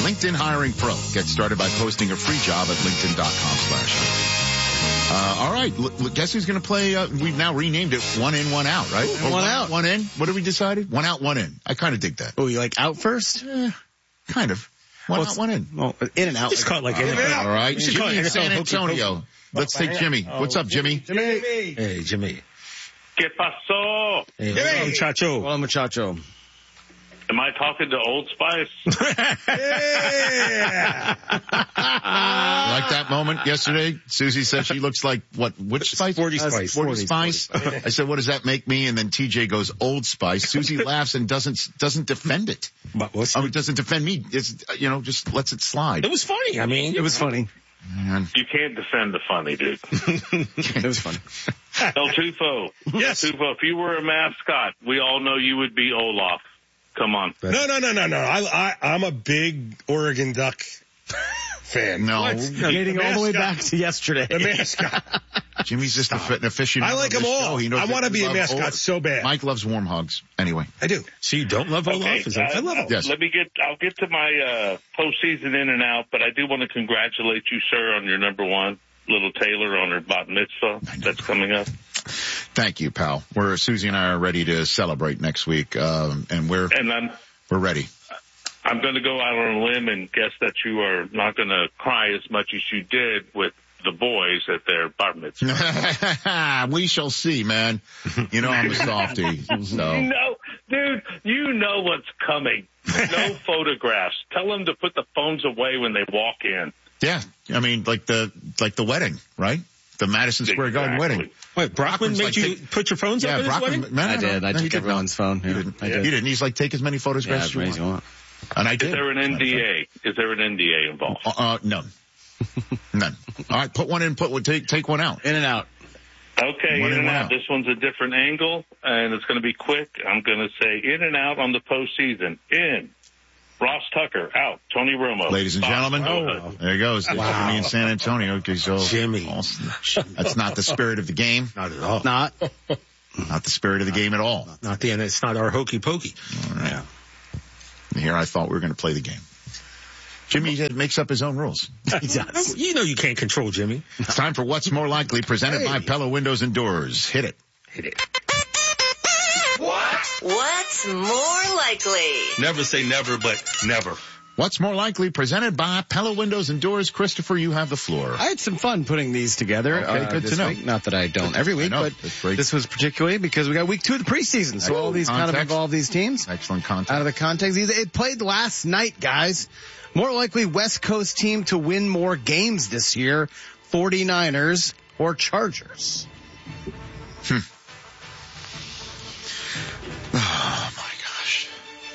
LinkedIn Hiring Pro. Get started by posting a free job at linkedin.com/. All right. Guess who's going to play? We've now renamed it One In, One Out, right? One out. One in. What have we decided? One out, one in. I kind of dig that. Oh, you like out first? Kind of. One out, one in. Well, in and out. Just call it like in and out. All right. should call Jimmy it in San NFL Antonio. Let's take Jimmy. What's up, Jimmy? Hey, Jimmy. ¿Qué pasó? Hey, hola, muchacho. Hola, muchacho. Am I talking to Old Spice? Like that moment yesterday? Susie said she looks like which Spice? 40 Spice. 40 Spice. I said, what does that make me? And then TJ goes, Old Spice. Susie laughs and doesn't defend it. But what's It doesn't defend me. It's, just lets it slide. It was funny. I mean, It was funny. Man. You can't defend the funny, dude. It was funny. El Tufo. Yes. El Tufo, if you were a mascot, we all know you would be Olaf. Come on. No. I'm a big Oregon Duck fan. No. Dating all the way back to yesterday. The mascot. Jimmy's just an aficionado. I like of them this all. show. He knows I want to that be a love mascot so bad. Mike loves warm hugs. Anyway. I do. So you don't love Olaf? Okay, I love him. Yes. I'll get to my postseason in and out, but I do want to congratulate you, sir, on your number one, little Taylor, on her bat mitzvah that's coming up. Thank you, pal. Susie and I are ready to celebrate next week, and we're ready. I'm going to go out on a limb and guess that you are not going to cry as much as you did with the boys at their bar mitzvah. We shall see, man. I'm a softie. So. You know what's coming. No photographs. Tell them to put the phones away when they walk in. Yeah. I mean, like the wedding, right? The Madison Square Garden wedding. Wait, Brockman made you put your phones up at his wedding? I did. I took everyone's phone. You didn't. He's like, take as many photographs as you want. And I did. Is there an NDA? Is there an NDA involved? None. None. All right, put one in. Take one out. In and out. Okay, One in in, and one out. out. This one's a different angle, and it's going to be quick. I'm going to say in and out on the postseason. In. Ross Tucker, out. Tony Romo. Ladies and gentlemen, there he goes. Jimmy in San Antonio. Okay, so Jimmy. That's not the spirit of the game. Not at all. Not. Not the spirit of the game at all. It's not our hokey pokey. All right. Yeah. Here I thought we were going to play the game. Jimmy makes up his own rules. He does. You know you can't control Jimmy. It's time for What's More Likely, presented by Pella Windows and Doors. Hit it. What's more likely? Never say never, but never. What's More Likely, presented by Pella Windows and Doors. Christopher, you have the floor. I had some fun putting these together. Okay, good this to know. Week. Not that I don't every week, but this was particularly because we got week 2 of the preseason. So all these kind of involve these teams. Excellent context. Out of the context. It played last night, guys. More likely West Coast team to win more games this year, 49ers or Chargers? Oh, my gosh.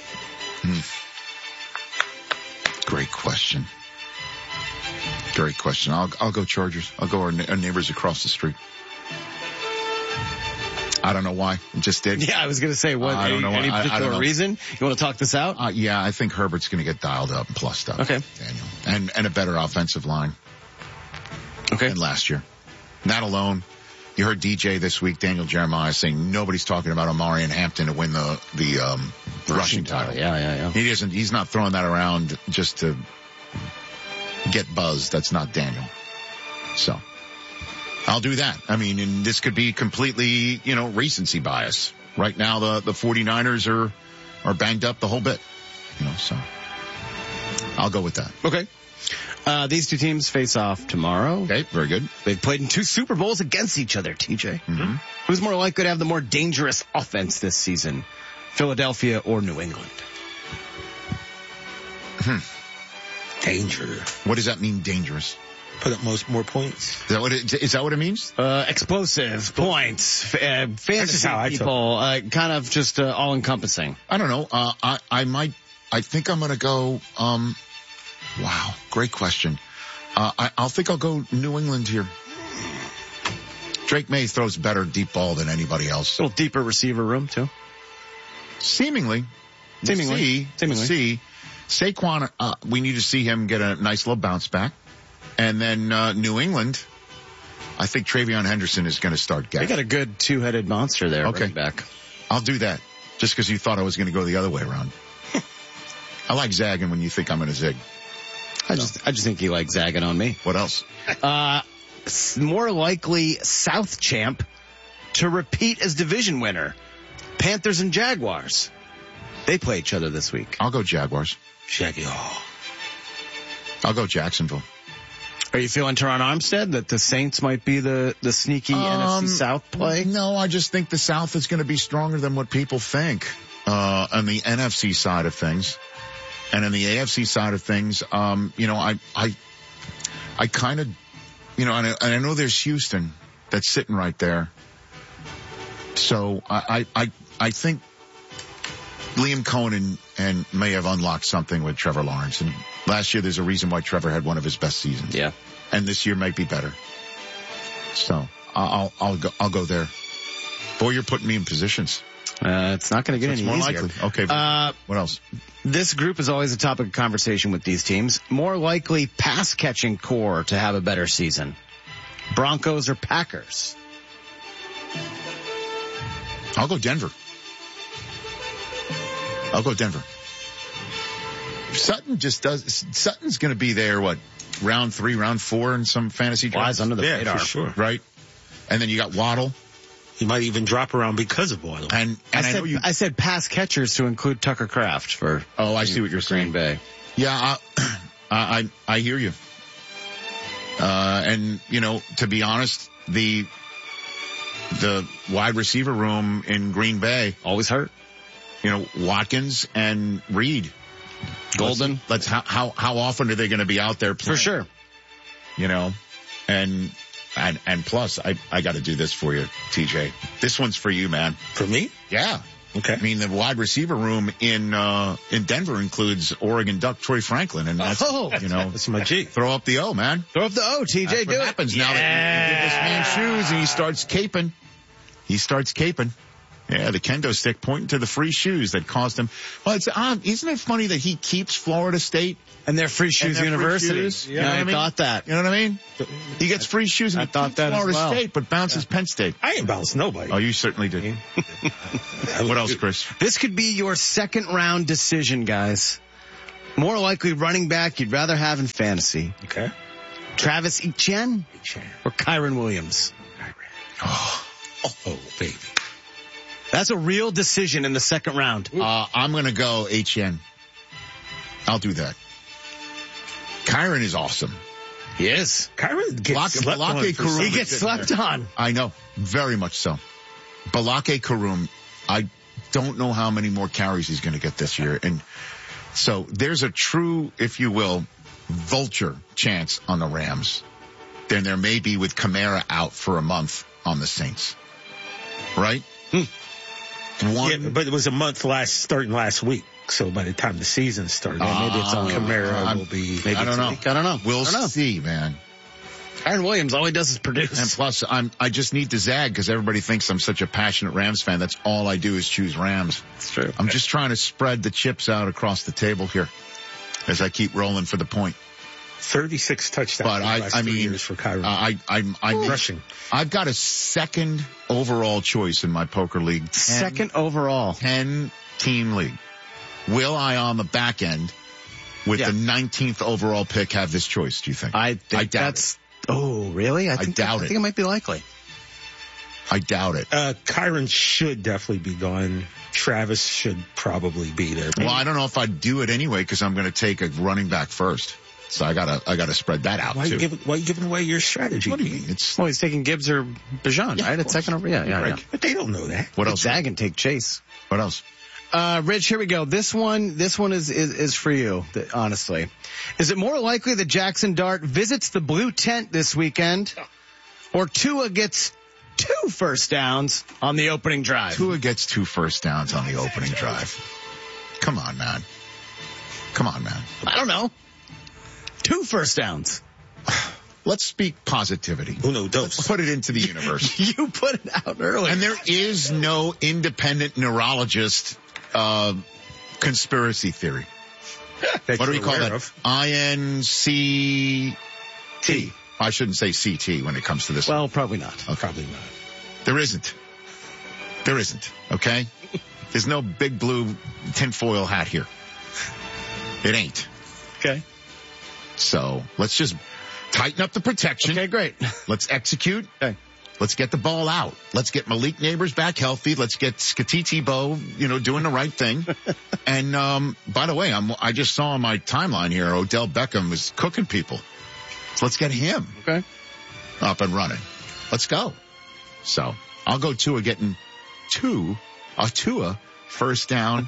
Great question. Great question. I'll go Chargers. I'll go our neighbors across the street. I don't know why. I just did. Yeah, I was going to say, what? I don't know any why. particular reason? You want to talk this out? Yeah, I think Herbert's going to get dialed up and plussed up. Okay. Daniel. And a better offensive line. Okay. Than last year. That alone. You heard DJ this week, Daniel Jeremiah, saying nobody's talking about Omari and Hampton to win the rushing title. Yeah. He's not throwing that around just to get buzz. That's not Daniel. So I'll do that. I mean, and this could be completely, recency bias. Right now, the 49ers are banged up the whole bit, so I'll go with that. Okay. These two teams face off tomorrow. Okay, very good. They've played in 2 Super Bowls against each other, TJ. Mm-hmm. Who's more likely to have the more dangerous offense this season, Philadelphia or New England? Danger. What does that mean, dangerous? Put up more points. Is that what it means? Explosive, points, fantasy how I people, kind of just all-encompassing. I don't know. I think I'm going to go, wow, great question. I'll think I'll go New England here. Drake May throws better deep ball than anybody else. A little deeper receiver room, too. Seemingly. See. Saquon, we need to see him get a nice little bounce back. And then New England, I think Travion Henderson is going to start getting. They got a good 2-headed monster there. Okay. Back. I'll do that just because you thought I was going to go the other way around. I like zagging when you think I'm going to zig. I just think he likes zagging on me. What else? More likely South champ to repeat as division winner. Panthers and Jaguars. They play each other this week. I'll go Jaguars. Shaggy. Oh. I'll go Jacksonville. Are you feeling Teron Armstead that the Saints might be the sneaky NFC South play? No, I just think the South is going to be stronger than what people think on the NFC side of things. And on the AFC side of things, I kind of, and I know there's Houston that's sitting right there. So I think Liam Cohen and may have unlocked something with Trevor Lawrence. And last year, there's a reason why Trevor had one of his best seasons. Yeah. And this year might be better. So I'll go there. Boy, you're putting me in positions. It's not going to get any more easier. likely. Okay. What else? This group is always a topic of conversation with these teams. More likely pass catching core to have a better season. Broncos or Packers? I'll go Denver. Sutton's going to be there, round 3, round 4 in some fantasy drafts? Flies under the radar. For sure. Right? And then you got Waddle. He might even drop around because of Waddle. And I said pass catchers to include Tucker Kraft for. Oh, I see what you're Green saying. Bay. Yeah, I hear you. And to be honest, the wide receiver room in Green Bay Always hurt. Watkins and Reed. Golden. Let's how often are they going to be out there playing? For sure. And plus I got to do this for you, TJ. This one's for you, man. For me? Yeah. Okay. I mean, the wide receiver room in Denver includes Oregon Duck Troy Franklin, and that's That's my G. throw up the O, man. Throw up the O, TJ. That's what happens now that you give this man shoes and he starts caping. Yeah, the kendo stick pointing to the free shoes that cost him. Well, isn't it funny that he keeps Florida State And they're Free Shoes University. Yeah, I thought that. You know what I mean? He gets free shoes and I thought that as Florida well. State, but bounces Penn State. I ain't bounced nobody. Oh, you certainly did. What else, Chris? This could be your second round decision, guys. More likely running back you'd rather have in fantasy. Okay. Travis Etienne or Kyron Williams? Oh, baby. That's a real decision in the second round. I'm going to go HN. I'll do that. Kyron is awesome. He is. Kyron gets slept on for some He gets slept on. I know. Very much so. Balake Karum, I don't know how many more carries he's going to get this year. And so there's a true, if you will, vulture chance on the Rams than there may be with Kamara out for a month on the Saints. Right? Yeah, but it was a month starting last week. So by the time the season started, maybe it's on Kamara. Will be. Maybe I don't know. I don't know. We'll see, man. Kyron Williams, all he does is produce. And plus, I just need to zag because everybody thinks I'm such a passionate Rams fan. That's all I do is choose Rams. That's true. I'm just trying to spread the chips out across the table here as I keep rolling for the point. 36 touchdowns. But I mean, years for Kyron. I'm rushing. I've got a second overall choice in my poker league. Second overall. 10-team league. Will I on the back end with the 19th overall pick have this choice, do you think? I think doubt it. Oh, really? I doubt it. I think it might be likely. I doubt it. Kyron should definitely be gone. Travis should probably be there. Well, I don't know if I'd do it anyway because I'm going to take a running back first. So I gotta spread that out why too. Why are you giving away your strategy? What do you mean? It's Well, he's taking Gibbs or Bijan, right? It's second over. Yeah. But they don't know that. what else? Zag and take Chase. What else? Rich, here we go. This one is for you, honestly. Is it more likely that Jackson Dart visits the blue tent this weekend or Tua gets 2 first downs on the opening drive? Tua gets 2 first downs on the opening drive. Come on, man. I don't know. 2 first downs. Let's speak positivity. Uno dos. Let's put it into the universe. You put it out early. And there is no independent neurologist conspiracy theory. That What do we you're call aware that? of. INCT. I shouldn't say CT when it comes to this. Well, probably not. Okay. Probably not. There isn't. Okay? There's no big blue tinfoil hat here. It ain't. Okay. So let's just tighten up the protection. Okay, great. Let's execute. Okay. Let's get the ball out. Let's get Malik Neighbors back healthy. Let's get Skatiti Bo, doing the right thing. And, by the way, I just saw on my timeline here, Odell Beckham is cooking people. So let's get him up and running. Let's go. So I'll go Tua getting Tua first down.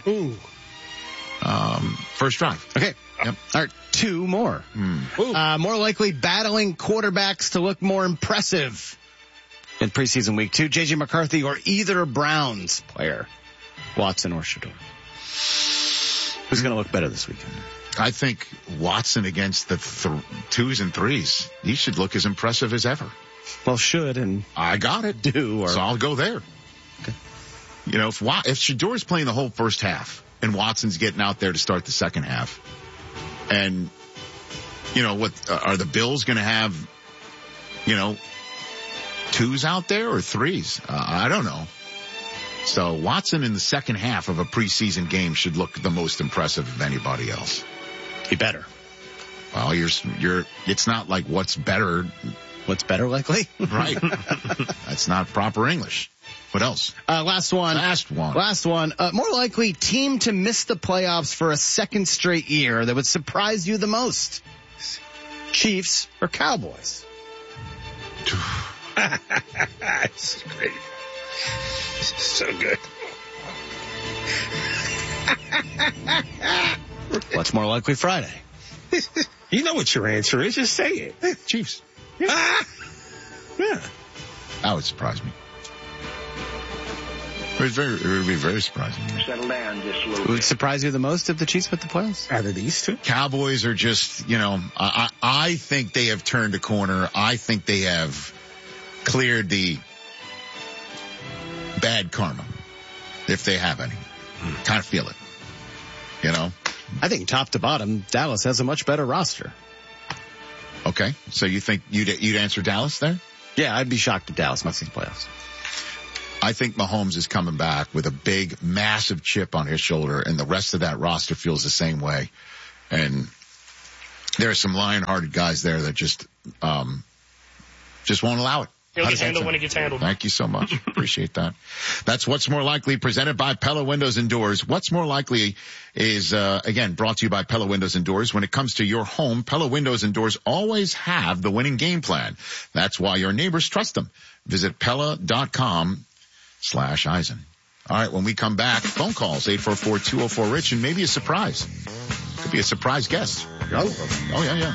First drive. Okay. Yep. All right. 2 more. More likely battling quarterbacks to look more impressive in preseason week 2. J.J. McCarthy or either Browns player, Watson or Shedeur. Who's going to look better this weekend? I think Watson against the 2s and 3s. He should look as impressive as ever. Well, should and I got it. So I'll go there. Okay. If Shedeur's playing the whole first half and Watson's getting out there to start the second half, and what are the Bills going to have? 2s out there or 3s? I don't know. So Watson in the second half of a preseason game should look the most impressive of anybody else. He better. Well, it's not like what's better. What's better likely? Right. That's not proper English. What else? Last one. More likely team to miss the playoffs for a second straight year that would surprise you the most. Chiefs or Cowboys? It's great. So good. What's more likely Friday? You know what your answer is. Just say it. Chiefs. Yeah. That would surprise me. It would be very surprising. Settle down just a little bit. Would it surprise you the most if the Chiefs put the playoffs? Out of these two? Cowboys are just, I think they have turned a corner. I think they have cleared the bad karma, if they have any. Kind of feel it. I think top to bottom, Dallas has a much better roster. Okay. So you think you'd answer Dallas there? Yeah, I'd be shocked if Dallas makes the playoffs. I think Mahomes is coming back with a big, massive chip on his shoulder, and the rest of that roster feels the same way. And there are some lion-hearted guys there that just won't allow it. He'll get handled when it gets handled. Thank you so much. Appreciate that. That's What's More Likely, presented by Pella Windows and Doors. What's More Likely is, again, brought to you by Pella Windows and Doors. When it comes to your home, Pella Windows and Doors always have the winning game plan. That's why your neighbors trust them. Visit Pella.com/Eisen. All right, when we come back, phone calls, 844-204-RICH, and maybe a surprise. Could be a surprise guest. Oh, yeah.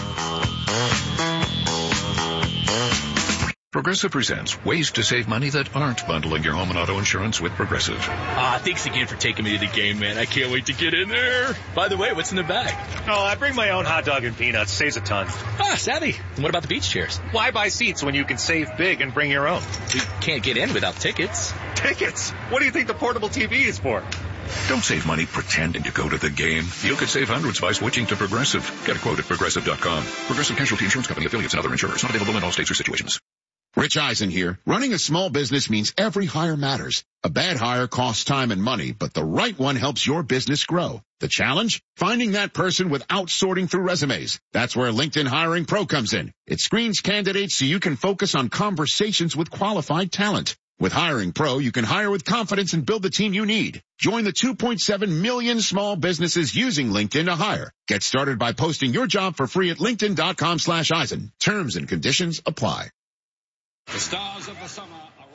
Progressive presents ways to save money that aren't bundling your home and auto insurance with Progressive. Thanks again for taking me to the game, man. I can't wait to get in there. By the way, what's in the bag? Oh, I bring my own hot dog and peanuts. Saves a ton. Savvy. And what about the beach chairs? Why buy seats when you can save big and bring your own? We can't get in without tickets. Tickets? What do you think the portable TV is for? Don't save money pretending to go to the game. You could save hundreds by switching to Progressive. Get a quote at Progressive.com. Progressive Casualty Insurance Company, affiliates, and other insurers. Not available in all states or situations. Rich Eisen here. Running a small business means every hire matters. A bad hire costs time and money, but the right one helps your business grow. The challenge? Finding that person without sorting through resumes. That's where LinkedIn Hiring Pro comes in. It screens candidates so you can focus on conversations with qualified talent. With Hiring Pro, you can hire with confidence and build the team you need. Join the 2.7 million small businesses using LinkedIn to hire. Get started by posting your job for free at LinkedIn.com/Eisen. Terms and conditions apply. The stars of the summer are